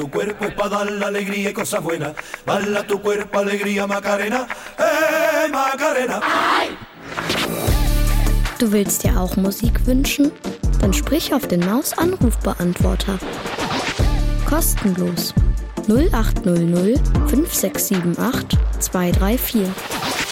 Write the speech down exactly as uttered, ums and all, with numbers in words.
Tu cuerpo es para dar la alegría y cosas buenas. Bala tu cuerpo, alegría, Macarena. Hey, Macarena. Du willst dir auch Musik wünschen? Dann sprich auf den Maus-Anrufbeantworter. Kostenlos. null acht null null fünf sechs sieben acht zwei drei vier.